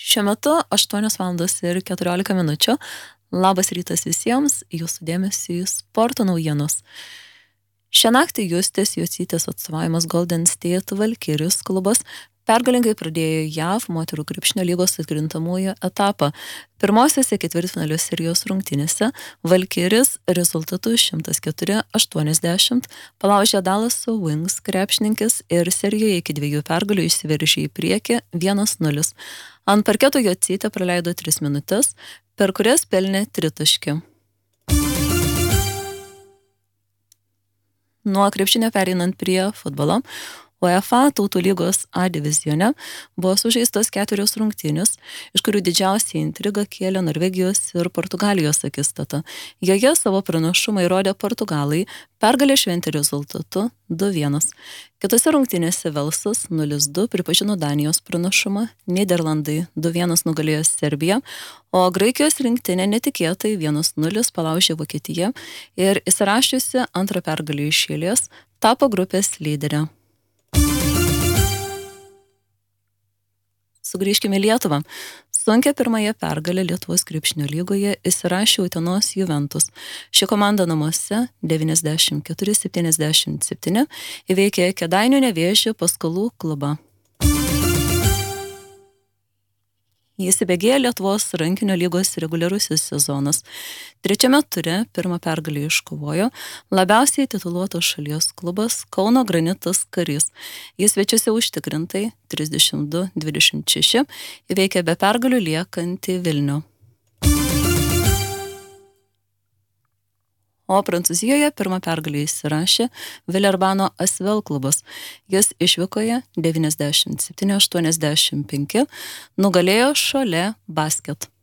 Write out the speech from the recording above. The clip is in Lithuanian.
Šiuo metu 8:14. Labas rytas visiems, jūsų dėmesiui sporto naujienos. Šią naktį Justės Jocytės atstovavimas Golden State Valkyrius klubas pergalingai pradėjo JAV moterų krepšinio lygos atkrintamųjų etapą. Pirmosiose ketvirtfinalio serijos rungtynėse Valkyris rezultatu 104-80 palaužė Dallaso Wings krepšininkės ir serijoje iki 2 pergalių išsiveržė į priekį 1-0. Ant parketo Jocytė praleido 3 minutes, per kurias pelnė tritaškį. Nuo krepšinio pereinant prie futbolo, UEFA Tautų lygos A divizione buvo sužaistos 4 rungtynės, iš kurių didžiausią intrigą kėlė Norvegijos ir Portugalijos akistata. Joje savo pranašumą įrodė portugalai, pergalę šventė rezultatu 2-1. Kitose rungtynėse Velsas 0-2 pripažino Danijos pranašumą, Nyderlandai 2-1 nugalėjo Serbiją, o Graikijos rinktinė netikėtai 1-0 palaužė Vokietiją ir įsirašiusi antrą pergalę iš eilės tapo grupės lyderė. Sugrįžkime į Lietuvą. Sunkią pirmąją pergalę Lietuvos krepšinio lygoje įsirašė Utenos Juventus. Ši komanda namuose 94-77 įveikė Kėdainių Nevėžio Paskalų klubą. Įsibėgėjo Lietuvos rankinio lygos reguliarusis sezonas. Trečiame ture pirmą pergalę iškovojo labiausiai tituluotas šalies klubas Kauno Granitas Karys. Jis svečiuose užtikrintai 32-26 įveikė be pergalių liekantį Vilnių. O Prancūzijoje pirmą pergalę įsirašė Villerbano Asvel klubas. Jis išvykoje 97-85 nugalėjo Cholet Basket.